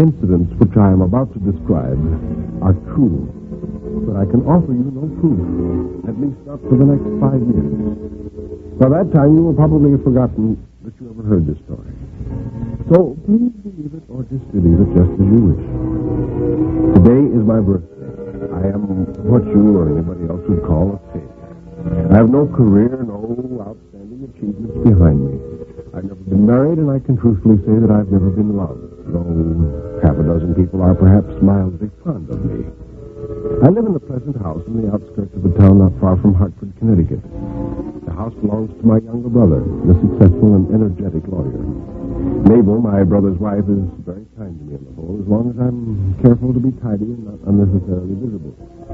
incidents which I am about to describe are true, but I can offer you no proof, at least not for the next 5 years. By that time, you will probably have forgotten that you ever heard this story. So please believe it or disbelieve it just as you wish. Today is my birthday. I am what you or anybody else would call a failure. I have no career, no outstanding achievements behind me. I've never been married, and I can truthfully say that I've never been loved, though half a dozen people are perhaps mildly fond of me. I live in the present house in the outskirts of a town not far from Hartford, Connecticut. The house belongs to my younger brother, a successful and energetic lawyer. Mabel, my brother's wife, is very kind to me on the whole, as long as I'm careful to be tidy and not unnecessarily visible.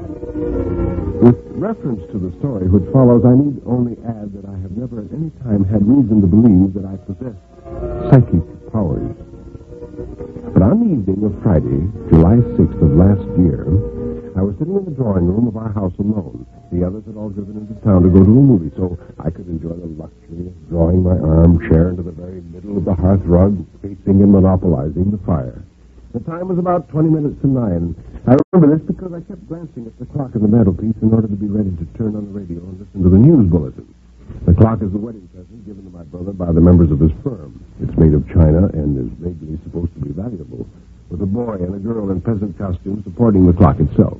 With reference to the story which follows, I need only add that I have never at any time had reason to believe that I possessed psychic powers. But on the evening of Friday, July 6th of last year, I was sitting in the drawing room of our house alone. The others had all driven into town to go to a movie, so I could enjoy the luxury of drawing my armchair into the very middle of the hearth rug, facing and monopolizing the fire. The time was about 20 minutes to 9. I remember this because I kept glancing at the clock on the mantelpiece in order to be ready to turn on the radio and listen to the news bulletin. The clock is the wedding present given to my brother by the members of his firm. It's made of china and is vaguely supposed to be valuable, with a boy and a girl in peasant costume supporting the clock itself.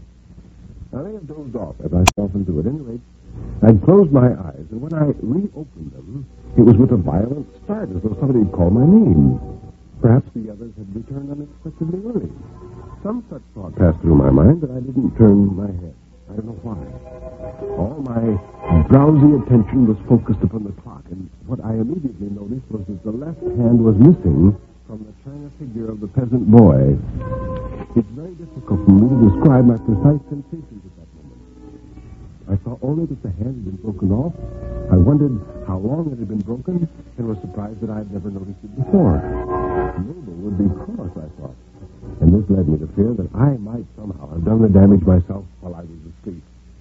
I may have dozed off, as I often do. At any rate, I'd closed my eyes, and when I reopened them, it was with a violent start, as though somebody had called my name. Perhaps the others had returned unexpectedly early. Some such thought passed through my mind, but I didn't turn my head. I don't know why. All my drowsy attention was focused upon the clock, and what I immediately noticed was that the left hand was missing from the china figure of the peasant boy. It's very difficult for me to describe my precise sensations at that moment. I saw only that the hand had been broken off. I wondered how long it had been broken, and was surprised that I had never noticed it before. Mabel would be cross, I thought, and this led me to fear that I might somehow have done the damage myself while I was asleep.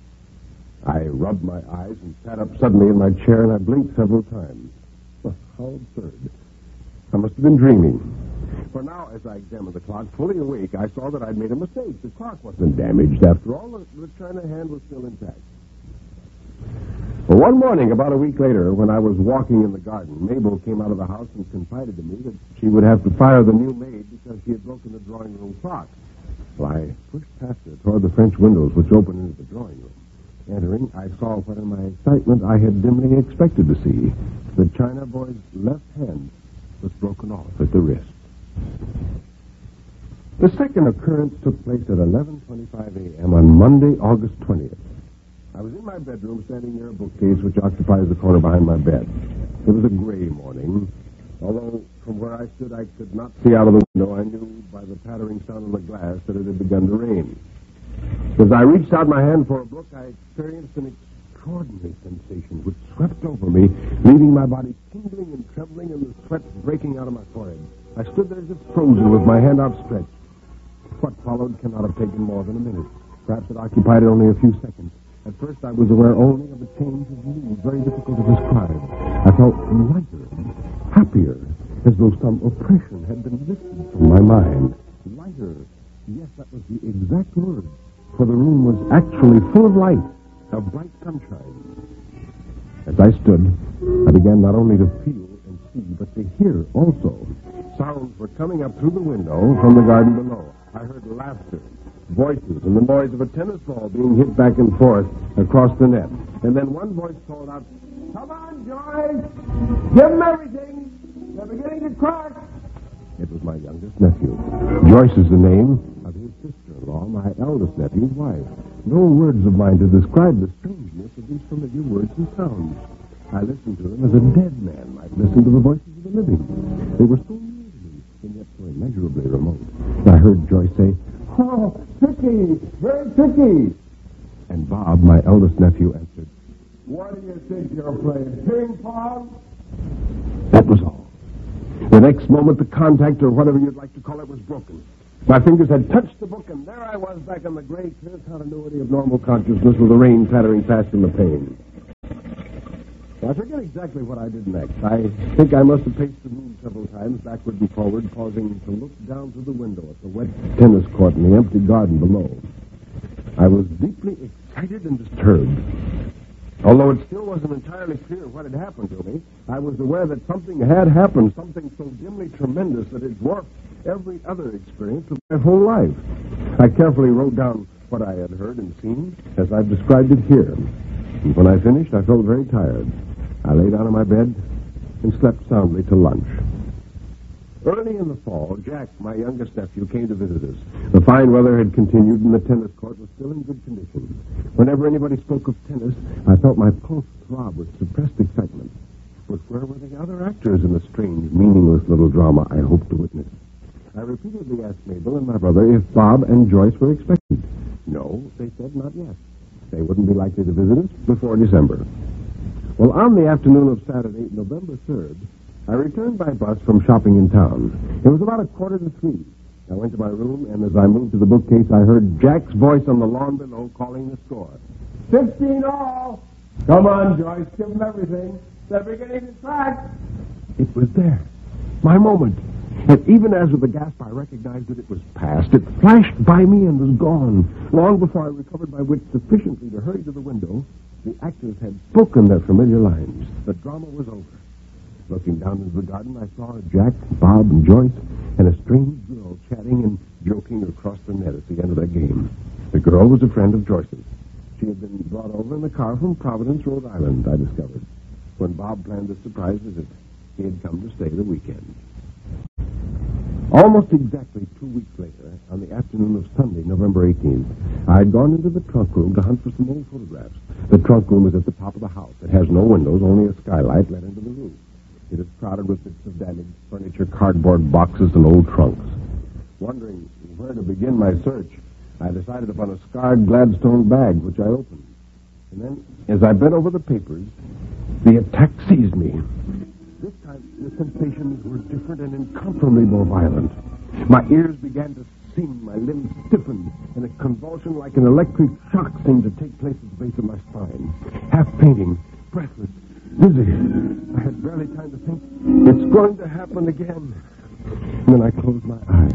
I rubbed my eyes and sat up suddenly in my chair, and I blinked several times. Well, how absurd. I must have been dreaming. For now, as I examined the clock, fully awake, I saw that I'd made a mistake. The clock wasn't damaged. After all, the china hand was still intact. Well, one morning, about a week later, when I was walking in the garden, Mabel came out of the house and confided to me that she would have to fire the new maid because she had broken the drawing room clock. Well, I pushed past her toward the French windows which opened into the drawing room. Entering, I saw what in my excitement I had dimly expected to see. The china boy's left hand was broken off at the wrist. The second occurrence took place at 11:25 a.m. on Monday, August 20th. I was in my bedroom standing near a bookcase which occupies the corner behind my bed. It was a gray morning, although from where I stood I could not see out of the window. I knew by the pattering sound of the glass that it had begun to rain. As I reached out my hand for a book, I experienced an extraordinary sensation which swept over me, leaving my body tingling and trembling and the sweat breaking out of my forehead. I stood there as if frozen with my hand outstretched. What followed cannot have taken more than a minute. Perhaps it occupied only a few seconds. At first I was aware only of a change of mood, very difficult to describe. I felt lighter and happier, as though some oppression had been lifted from my mind. Lighter. Yes, that was the exact word. For the room was actually full of light, of bright sunshine. As I stood, I began not only to feel and see, but to hear also. Sounds were coming up through the window from the garden below. I heard laughter, voices, and the noise of a tennis ball being hit back and forth across the net. And then one voice called out, "Come on, Joyce! Give them everything! They're beginning to crack!" It was my youngest nephew. Joyce is the name of his sister-in-law, my eldest nephew's wife. No words of mine to describe the strangeness of these familiar words and sounds. I listened to them as a dead man might listen to the voices of the living. They were so near to me, and yet so immeasurably remote. I heard Joyce say, "Oh, tricky, very tricky." And Bob, my eldest nephew, answered, "What do you think you're playing, ping pong?" That was all. The next moment, the contact, or whatever you'd like to call it, was broken. My fingers had touched the book, and there I was back in the gray, clear continuity of normal consciousness with the rain pattering past in the pane. I forget exactly what I did next. I think I must have paced the room several times, backward and forward, pausing to look down through the window at the wet tennis court and the empty garden below. I was deeply excited and disturbed. Although it still wasn't entirely clear what had happened to me, I was aware that something had happened, something so dimly tremendous that it dwarfed every other experience of my whole life. I carefully wrote down what I had heard and seen as I've described it here. And when I finished, I felt very tired. I lay down on my bed and slept soundly till lunch. Early in the fall, Jack, my youngest nephew, came to visit us. The fine weather had continued and the tennis court was still in good condition. Whenever anybody spoke of tennis, I felt my pulse throb with suppressed excitement. But where were the other actors in the strange, meaningless little drama I hoped to witness? I repeatedly asked Mabel and my brother if Bob and Joyce were expected. No, they said not yet. They wouldn't be likely to visit us before December. Well, on the afternoon of Saturday, November 3rd, I returned by bus from shopping in town. It was about 2:45. I went to my room, and as I moved to the bookcase, I heard Jack's voice on the lawn below calling the score. 15 all! Come on, Joyce, give them everything. They're beginning to track. It was there. My moment. And even as with a gasp I recognized that it was past, it flashed by me and was gone. Long before I recovered my wits sufficiently to hurry to the window, the actors had spoken their familiar lines. The drama was over. Looking down into the garden, I saw Jack, Bob, and Joyce, and a strange girl chatting and joking across the net at the end of their game. The girl was a friend of Joyce's. She had been brought over in the car from Providence, Rhode Island, I discovered. When Bob planned the surprise visit, he had come to stay the weekend. Almost exactly 2 weeks later, on the afternoon of Sunday, November 18th, I had gone into the trunk room to hunt for some old photographs. The trunk room is at the top of the house. It has no windows, only a skylight let into the roof. It is crowded with bits of damaged furniture, cardboard boxes, and old trunks. Wondering where to begin my search, I decided upon a scarred Gladstone bag, which I opened. And then, as I bent over the papers, the attack seized me. This time, the sensations were different and incomparably more violent. My ears began to sing, my limbs stiffened, and a convulsion like an electric shock seemed to take place at the base of my spine. Half fainting, breathless, dizzy. I had barely time to think, it's going to happen again. And then I closed my eyes.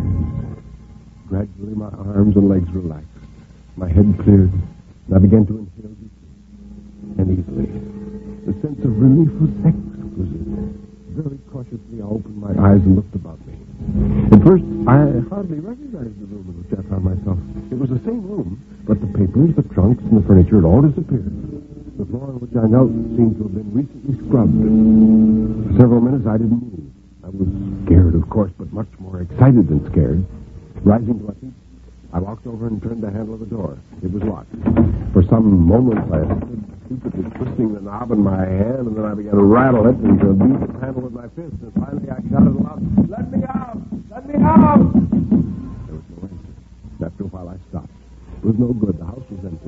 Gradually, my arms and legs relaxed. My head cleared, and I began to inhale deeply and easily. The sense of relief was exquisite. Very cautiously, I opened my eyes and looked about me. At first, I hardly recognized the room in which I found myself. It was the same room, but the papers, the trunks, and the furniture had all disappeared. The floor on which I knelt seemed to have been recently scrubbed. For several minutes, I didn't move. I was scared, of course, but much more excited than scared. Rising to my feet, I walked over and turned the handle of the door. It was locked. For some moments, I stood stupidly twisting the knob in my hand, and then I began to rattle it and to beat the handle with my fist. And finally, I shouted aloud, "Let me out! Let me out!" There was no answer. After a while, I stopped. It was no good. The house was empty.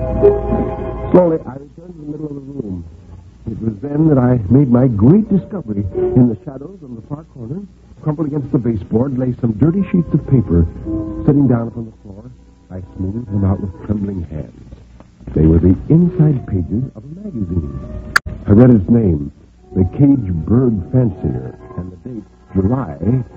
Slowly, I returned to the middle of the room. It was then that I made my great discovery. In the shadows on the far corner, crumpled against the baseboard, lay some dirty sheets of paper. Sitting down upon the floor, I smoothed them out with trembling hands. They were the inside pages of a magazine. I read its name, The Cage Bird Fancier, and the date, July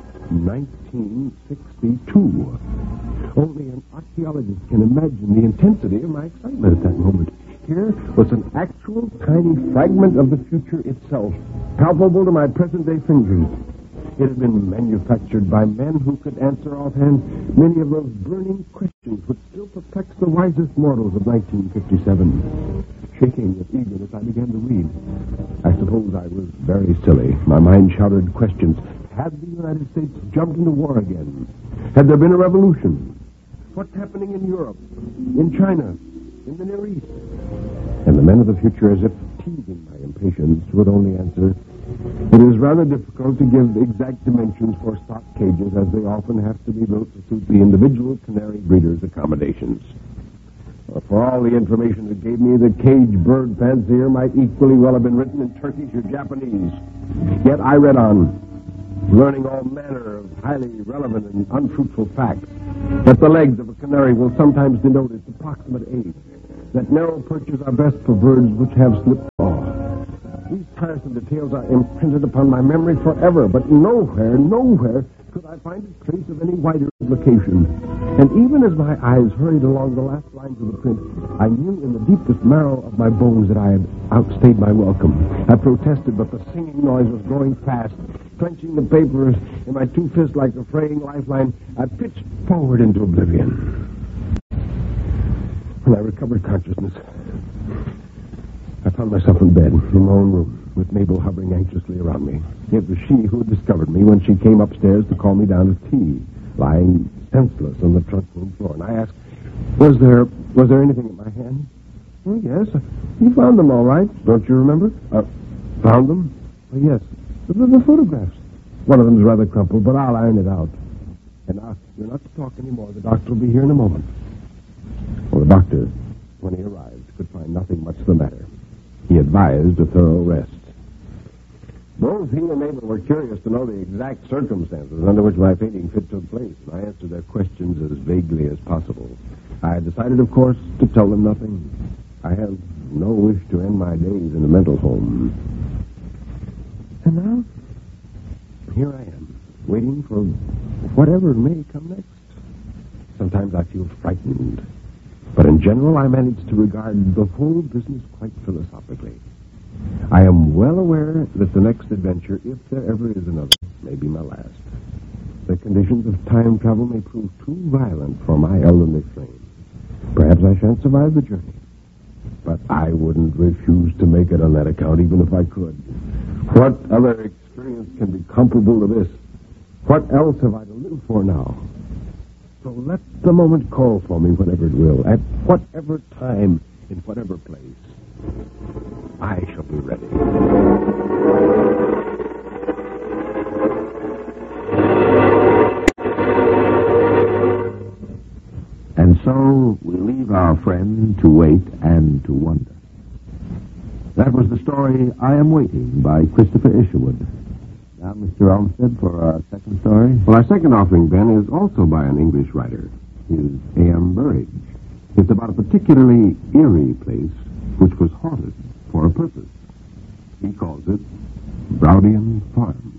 1962. Only an archaeologist can imagine the intensity of my excitement at that moment. Here was an actual tiny fragment of the future itself, palpable to my present-day fingers. It had been manufactured by men who could answer offhand many of those burning questions which still perplex the wisest mortals of 1957. Shaking with eagerness, I began to read. I suppose I was very silly. My mind shouted questions. Had the United States jumped into war again? Had there been a revolution? What's happening in Europe? In China? In the Near East? And the men of the future, as if teasing my impatience, would only answer, "It is rather difficult to give exact dimensions for stock cages, as they often have to be built to suit the individual canary breeder's accommodations." For all the information it gave me, The Cage Bird Fancier might equally well have been written in Turkish or Japanese. Yet I read on, learning all manner of highly relevant and unfruitful facts. That the legs of a canary will sometimes denote its approximate age. That narrow perches are best for birds which have slipped off. These tiresome details are imprinted upon my memory forever, but nowhere could I find a trace of any wider implication. And even as my eyes hurried along the last lines of the print, I knew in the deepest marrow of my bones that I had outstayed my welcome. I protested, but the singing noise was growing fast. Clenching the papers in my two fists like a fraying lifeline, I pitched forward into oblivion. When I recovered consciousness, I found myself in bed in my own room, with Mabel hovering anxiously around me. It was she who had discovered me when she came upstairs to call me down to tea, lying senseless on the trunk room floor. And I asked, was there anything in my hand? Oh, yes. You found them all right. Don't you remember? Found them? Oh, yes. The photographs. One of them's rather crumpled, but I'll iron it out. And now, you're not to talk anymore. The doctor will be here in a moment. Well, the doctor, when he arrived, could find nothing much the matter. He advised a thorough rest. Both he and Mabel were curious to know the exact circumstances under which my fainting fit took place, and I answered their questions as vaguely as possible. I decided, of course, to tell them nothing. I have no wish to end my days in a mental home. And now, here I am, waiting for whatever may come next. Sometimes I feel frightened, but in general I manage to regard the whole business quite philosophically. I am well aware that the next adventure, if there ever is another, may be my last. The conditions of time travel may prove too violent for my elderly frame. Perhaps I shan't survive the journey, but I wouldn't refuse to make it on that account, even if I could. What other experience can be comparable to this? What else have I to live for now? So let the moment call for me whenever it will, at whatever time, in whatever place. I shall be ready. And so we leave our friend to wait and to wonder. That was the story I Am Waiting by Christopher Isherwood. Now, Mr. Olmsted, for our second story. Well, our second offering, Ben, is also by an English writer. His A.M. Burridge. It's about a particularly eerie place which was haunted for a purpose. He calls it Browdian Farm.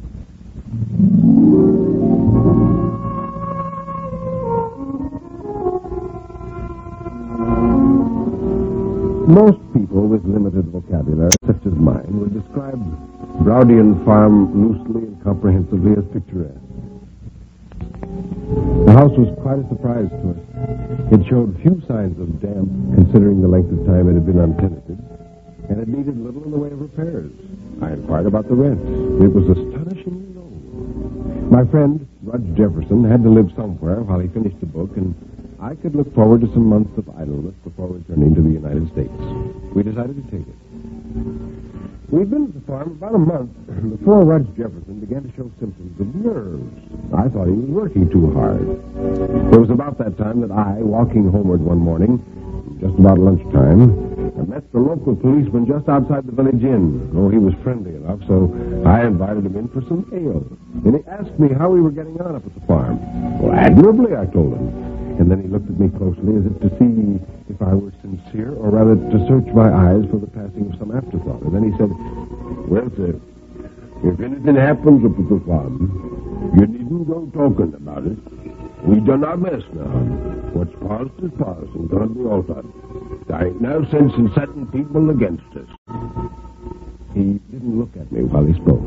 Most people with limited vocabulary, such as mine, would describe Browdian Farm loosely and comprehensively as picturesque. The house was quite a surprise to us. It showed few signs of damp, considering the length of time it had been untenanted, and it needed little in the way of repairs. I inquired about the rent. It was astonishingly low. My friend, Rudge Jefferson, had to live somewhere while he finished the book, and I could look forward to some months of idleness before returning to the United States. We decided to take it. We'd been at the farm about a month before Rudge Jefferson began to show symptoms of nerves. I thought he was working too hard. It was about that time that I, walking homeward one morning, just about lunchtime, I met the local policeman just outside the village inn. Oh, he was friendly enough, so I invited him in for some ale. And he asked me how we were getting on up at the farm. Well, admirably, I told him. And then he looked at me closely as if to see if I were sincere, or rather to search my eyes for the passing of some afterthought. And then he said, well, sir, if anything happens up at the farm, you needn't go talking about it. We done our best now. What's past is past and can't be altered. There ain't no sense in setting people against us. He didn't look at me while he spoke.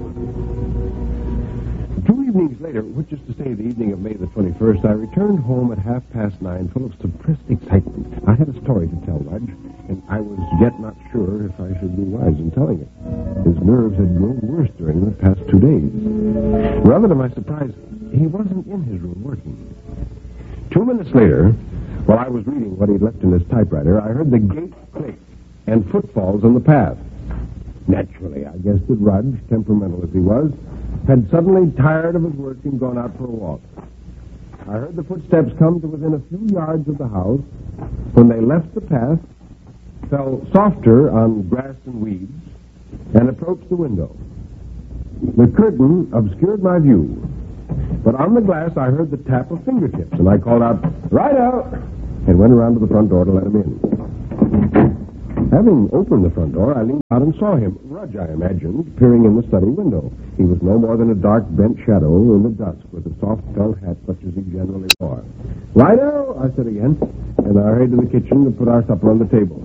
2 evenings later, which is to say the evening of May the 21st, I returned home at 9:30 full of suppressed excitement. I had a story to tell Rudge, and I was yet not sure if I should be wise in telling it. His nerves had grown worse during the past 2 days. Rather to my surprise, he wasn't in his room working. 2 minutes later, while I was reading what he'd left in his typewriter, I heard the gate click and footfalls on the path. Naturally, I guessed that Rudge, temperamental as he was, had suddenly tired of his work and gone out for a walk. I heard the footsteps come to within a few yards of the house. When they left the path, fell softer on grass and weeds, and approached the window. The curtain obscured my view, but on the glass I heard the tap of fingertips, and I called out, "Right out!" and went around to the front door to let him in. Having opened the front door, I leaned out and saw him, Rudge, I imagined, peering in the study window. He was no more than a dark bent shadow in the dusk with a soft felt hat such as he generally wore. "Righto," I said again, and I hurried to the kitchen to put our supper on the table.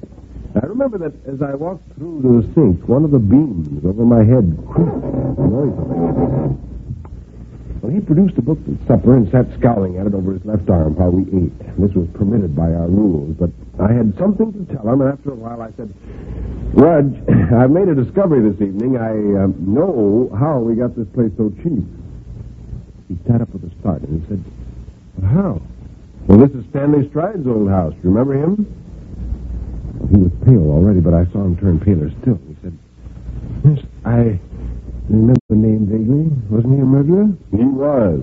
I remember that as I walked through to the sink, one of the beams over my head creaked noisily. Well, he produced a book at supper and sat scowling at it over his left arm while we ate. This was permitted by our rules, but I had something to tell him, and after a while I said, "Rudge, I've made a discovery this evening. I know how we got this place so cheap." He sat up with a start, and he said, "How?" "Well, this is Stanley Stride's old house. Do you remember him?" Well, he was pale already, but I saw him turn paler still. He said, "Yes, I remember the name vaguely. Wasn't he a murderer?" "He was.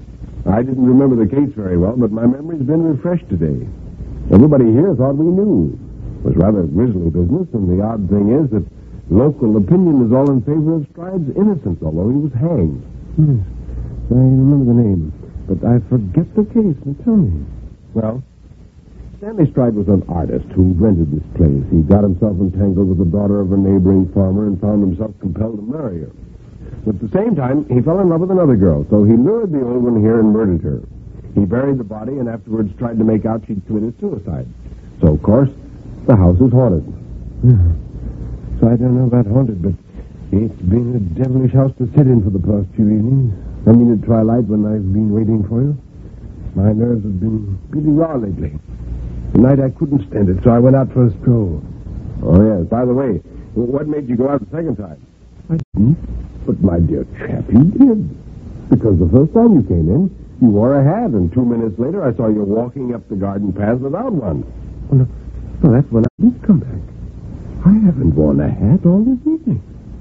I didn't remember the case very well, but my memory's been refreshed today. Everybody here thought we knew. It was rather grisly business, and the odd thing is that local opinion is all in favor of Stride's innocence, although he was hanged." "Yes, I remember the name, but I forget the case. Now tell me." "Well, Stanley Stride was an artist who rented this place. He got himself entangled with the daughter of a neighboring farmer and found himself compelled to marry her. But at the same time, he fell in love with another girl, so he lured the old one here and murdered her. He buried the body and afterwards tried to make out she'd committed suicide. So, of course, the house is haunted." "Yeah. So I don't know about haunted, but it's been a devilish house to sit in for the past few evenings. I mean at twilight when I've been waiting for you. My nerves have been pretty raw lately. Tonight I couldn't stand it, so I went out for a stroll." "Oh, yes. By the way, what made you go out the second time?" "I didn't. But, my dear chap, you did. Because the first time you came in, you wore a hat, and 2 minutes later I saw you walking up the garden path without one." "Oh, no. No, that's when I did come back. I haven't worn a hat all this evening.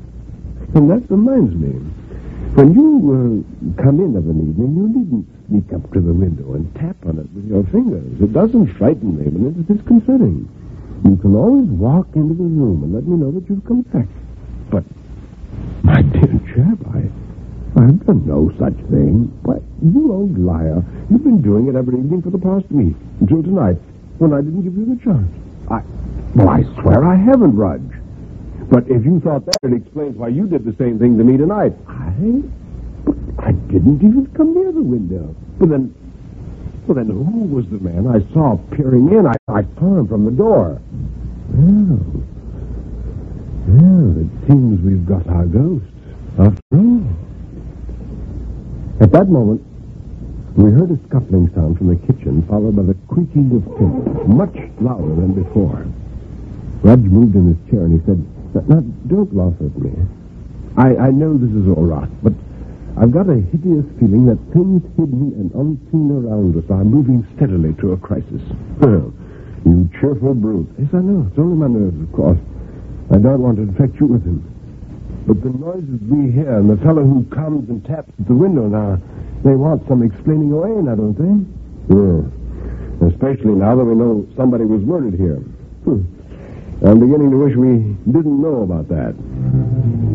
And that reminds me. When you come in of an evening, you needn't sneak up to the window and tap on it with your fingers. It doesn't frighten me, but it's disconcerting. You can always walk into the room and let me know that you've come back. But, my dear chap, I've done no such thing. Why, you old liar. You've been doing it every evening for the past week, until tonight, when I didn't give you the chance. Well, I swear I haven't, Rudge. But if you thought that, it explains why you did the same thing to me tonight." But I didn't even come near the window. Well, then who was the man I saw peering in? I saw him from the door." Well, it seems we've got our ghost, after all." At that moment, we heard a scuffling sound from the kitchen, followed by the creaking of timbers, much louder than before. Rudge moved in his chair, and he said, "Now, don't laugh at me. I know this is all right, but I've got a hideous feeling that things hidden and unseen around us are moving steadily to a crisis." "Well, you cheerful brute." "Yes, I know. It's only my nerves, of course. I don't want to infect you with him. But the noises we hear and the fellow who comes and taps at the window now, they want some explaining away now, don't they?" "Yeah. Especially now that we know somebody was murdered here. I'm beginning to wish we didn't know about that."